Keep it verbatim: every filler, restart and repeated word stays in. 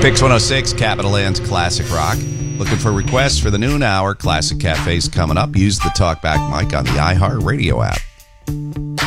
Pix one oh six, Capital Land's Classic Rock. Looking for requests for the noon hour. Classic Cafe's coming up. Use the talkback mic on the iHeart Radio app.